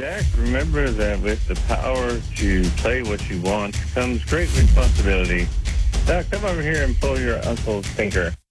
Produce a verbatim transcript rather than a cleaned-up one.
Jack, remember that with the power to play what you want comes great responsibility. Doc, come over here and pull your uncle's finger.